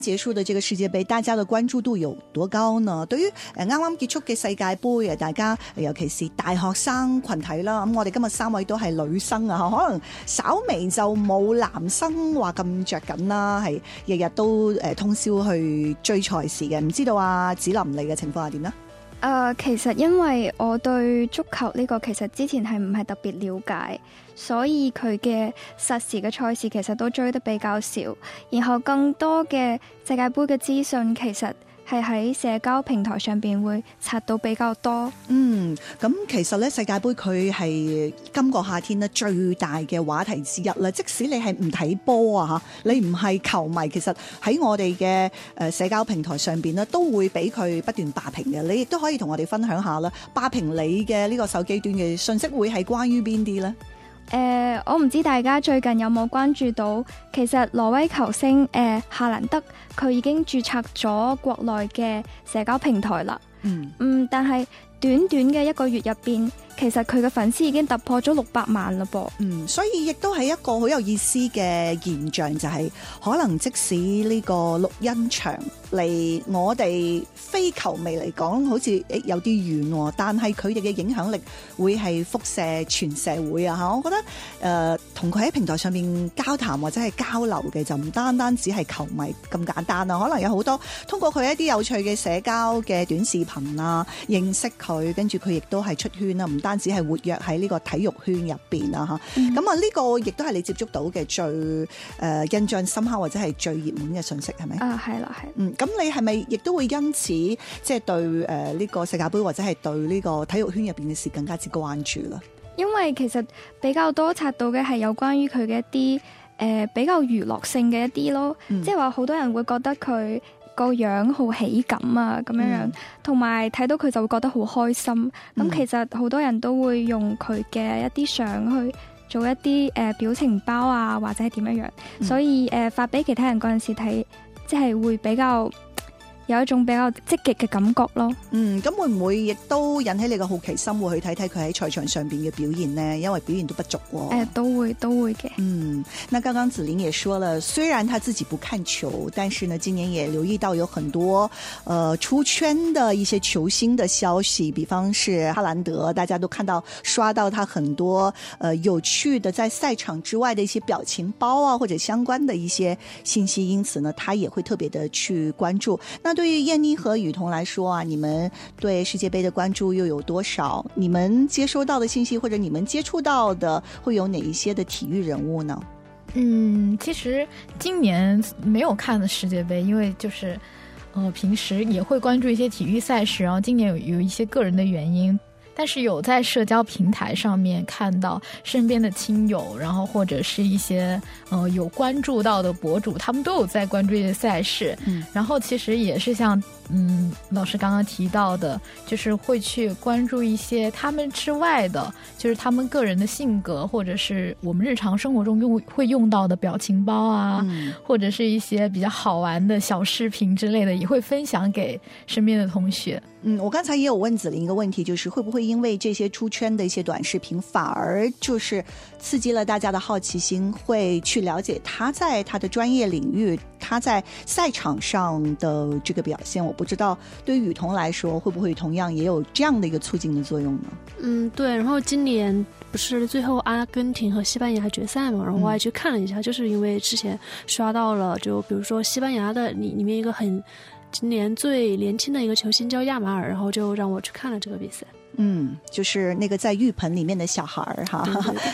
結束的這個世界盃，大家的關注度有多高呢？對於啱啱結束嘅世界盃，大家尤其是大學生群體啦，咁我哋今日3位都係女生啊，可能稍微就冇男生話咁着緊啦，係日日都通宵去追賽事嘅。唔知道啊，子琳你嘅情況係點呢？ 其實因為我對足球呢個其實之前係唔係特別了解，所以佢嘅實時嘅賽事其實都追得比較少，然後更多嘅世界盃嘅資訊其實係喺社交平台上邊會刷到比較多。 咁其實咧世界盃佢係今個夏天咧最大嘅話題之一啦。即使你係唔睇波啊嚇，你唔係球迷，其實喺我哋嘅社交平台上邊咧都會俾佢不斷霸屏嘅。你亦都可以同我哋分享下啦，霸屏你嘅呢個手機端嘅信息會係關於邊啲呢？ 我唔知大家最近有冇關注到，其實挪威球星夏蘭德佢已經註冊咗國內嘅社交平台啦。但係短短嘅1個月入邊，其實佢嘅粉絲已經突破咗600萬啦噃。 所以亦都係一個好有意思嘅現象，就係可能即使呢個錄音場離我哋非球迷嚟講好似有啲遠，但係佢哋嘅影響力會係輻射全社會啊嚇！我覺得同佢喺平台上面交談或者係交流嘅就唔單單只係球迷咁簡單啦，可能有好多通過佢一啲有趣嘅社交嘅短視頻啊，認識佢，跟住佢亦都係出圈啦，唔單止係活躍喺呢個體育圈入邊啊嚇。咁啊呢個亦都係你接觸到嘅最印象深刻或者係最熱門嘅信息係咪？ 係啦，係。 咁你係咪亦都會因此即係對呢個世界盃或者係對呢個體育圈入邊嘅事更加之關注啦？ 因為其實比較多刷到嘅係有關於佢嘅一啲比較娛樂性嘅一啲咯，即係話好多人會覺得佢個樣好喜感啊咁樣，同埋睇到佢就會覺得好開心。咁其實好多人都會用佢嘅一啲相去做一啲表情包啊，或者係點樣，所以發俾其他人嗰陣時睇，即係會比較有一種比較積極嘅感覺咯。 咁會唔會亦都引起你嘅好奇心，會去睇睇佢喺賽場上邊嘅表現呢？因為表現都不俗喎。都會嘅。那剛剛子琳也說了，雖然他自己不看球，但是呢，今年也留意到有很多出圈的一些球星的消息，比方是哈蘭德，大家都看到刷到他很多有趣的在賽場之外的一些表情包啊，或者相關的一些信息，因此呢，他也會特別的去關注。那對於燕妮和雨桐來說啊，你們對世界盃的關注又有多少？你們接收到的信息或者你們接觸到的會有哪一些的體育人物呢？ 其實今年沒有看世界盃，因為就是平時也會關注一些體育賽事，然後今年有一些個人的原因，但是有在社交平台上面看到身邊的親友，然後或者是一些有關注到的博主，他們都有在關注一些賽事，然後其實也是像老師剛剛提到的，就是會去關注一些他們之外的，就是他們個人的性格，或者是我們日常生活中會用到的表情包啊，或者是一些比較好玩的小視頻之類的，也會分享給身邊的同學。 我剛才也有問子琳一個問題，就是會不會因為這些出圈的一些短視頻，反而就是刺激了大家的好奇心，會去了解他在他的專業領域，他在賽場上的這個表現。我不知道對於雨桐來說，會不會同樣也有這樣的一個促進的作用呢？ 對，然後今年不是最後阿根廷和西班牙決賽嘛，然後我也去看了一下，就是因為之前刷到了，就比如說西班牙的裡面一個今年最年輕的一個球星叫亞馬爾，然後就讓我去看了這個比賽。 就是那個在浴盆裡面的小孩哈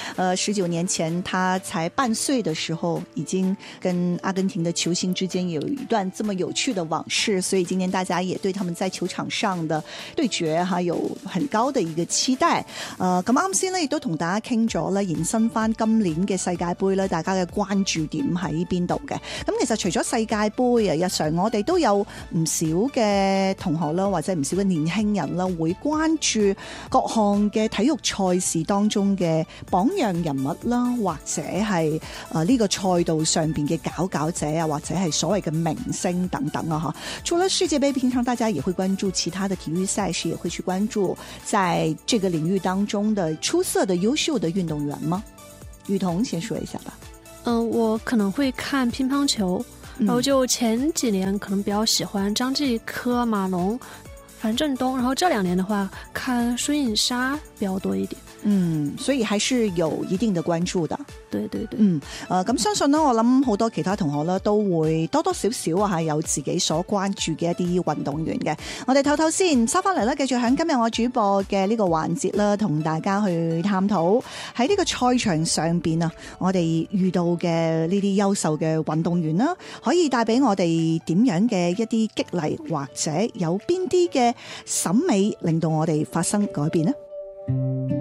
，19年前他才半歲的時候，已經跟阿根廷的球星之間有一段這麼有趣的往事，所以今年大家也對他們在球場上的對決哈有很高的一個期待。咁啱先咧，亦都同大家傾咗啦，延伸翻今年嘅世界盃咧，大家嘅關注點喺邊度嘅？咁其實除咗世界盃啊，日常我哋都有唔少嘅同學啦，或者唔少嘅年輕人啦，會關注各項嘅體育賽事當中嘅榜樣人物啦，或者係呢個賽道上邊嘅佼佼者啊，或者係所謂嘅明星等等啊。除了世界盃，平常大家也會關注其他的體育賽事，也會去關注在這個領域當中的出色的優秀的運動員嗎？雨桐先說一下吧。 我可能會看乒乓球， 然后就前几年可能比较喜欢张继科、马龙、樊振東，然後這2年的話看孫穎莎比較多一點。 所以還是有一定的關注的。 對對對。 咁相信呢，我諗好多其他同學呢都會多多少少啊有自己所關注嘅一啲運動員嘅。我哋唞唞先，收翻嚟咧，繼續喺今日我主播嘅呢個環節啦，同大家去探討喺呢個賽場上邊啊，我哋遇到嘅呢啲優秀嘅運動員啦，可以帶俾我哋點樣嘅一啲激勵，或者有邊啲嘅審美令到我哋發生改變呢？